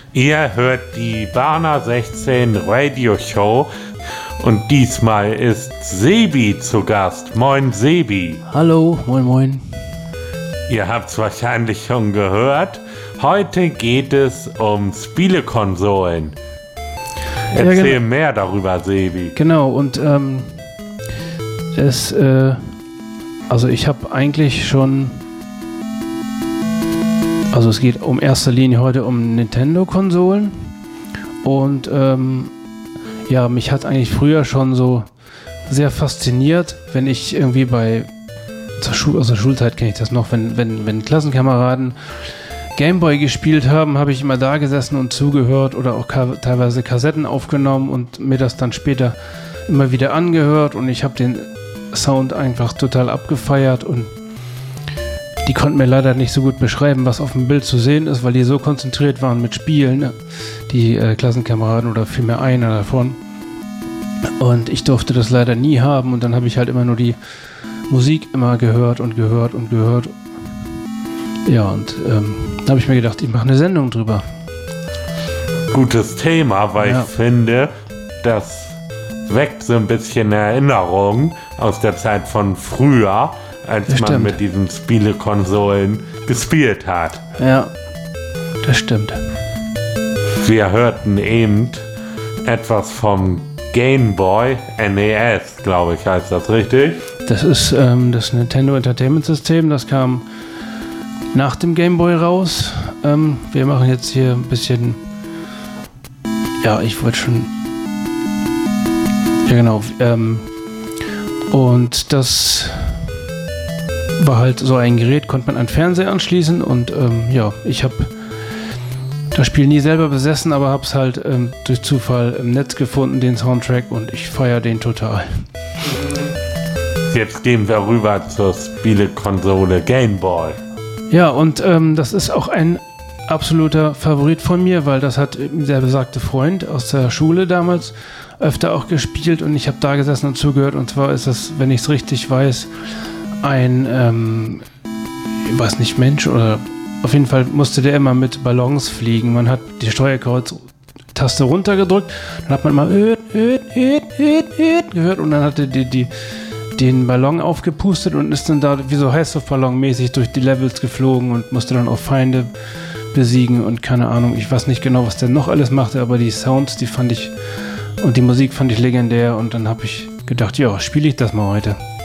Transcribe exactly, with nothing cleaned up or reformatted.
Ihr hört die Warner sechzehn Radio Show und diesmal ist Sebi zu Gast. Moin Sebi. Hallo, moin moin. Ihr habt es wahrscheinlich schon gehört. Heute geht es um Spielekonsolen. Erzähl ja, genau. mehr darüber, Sebi. Genau, und ähm, es, äh, also ich habe eigentlich schon, also es geht um erster Linie heute um Nintendo-Konsolen und ähm, ja, mich hat eigentlich früher schon so sehr fasziniert, wenn ich irgendwie bei, zur Schul- aus der Schulzeit kenne ich das noch, wenn, wenn, wenn Klassenkameraden Gameboy gespielt haben, habe ich immer da gesessen und zugehört oder auch ka- teilweise Kassetten aufgenommen und mir das dann später immer wieder angehört und ich habe den Sound einfach total abgefeiert und die konnten mir leider nicht so gut beschreiben, was auf dem Bild zu sehen ist, weil die so konzentriert waren mit Spielen, ne? Die äh, Klassenkameraden oder vielmehr einer davon. Und ich durfte das leider nie haben und dann habe ich halt immer nur die Musik immer gehört und gehört und gehört. Ja, und ähm, da habe ich mir gedacht, ich mache eine Sendung drüber. Gutes Thema, weil ja. ich finde, das weckt so ein bisschen Erinnerungen aus der Zeit von früher, als das man stimmt. mit diesen Spielekonsolen gespielt hat. Ja, das stimmt. Wir hörten eben etwas vom Game Boy N E S, glaube ich, heißt das richtig? Das ist ähm, das Nintendo Entertainment System, das kam nach dem Game Boy raus. Ähm, wir machen jetzt hier ein bisschen, ja, ich wollte schon, ja genau, ähm, und das war halt so ein Gerät, konnte man an den Fernseher anschließen und ähm, ja, ich habe das Spiel nie selber besessen, aber habe es halt ähm, durch Zufall im Netz gefunden, den Soundtrack, und ich feiere den total. Jetzt gehen wir rüber zur Spielekonsole Game Boy. Ja, und ähm, das ist auch ein absoluter Favorit von mir, weil das hat der besagte Freund aus der Schule damals öfter auch gespielt und ich habe da gesessen und zugehört. Und zwar ist das, wenn ich es richtig weiß, ein, ähm, ich weiß nicht, Mensch oder auf jeden Fall musste der immer mit Ballons fliegen. Man hat die Steuerkreuz-Taste runtergedrückt, dann hat man mal öd, öd, öd, öd, öd gehört und dann hatte die, die den Ballon aufgepustet und ist dann da wie so Heißluftballon-mäßig durch die Levels geflogen und musste dann auch Feinde besiegen und keine Ahnung, ich weiß nicht genau, was der noch alles machte, aber die Sounds, die fand ich und die Musik fand ich legendär und dann habe ich gedacht, ja, spiele ich das mal heute.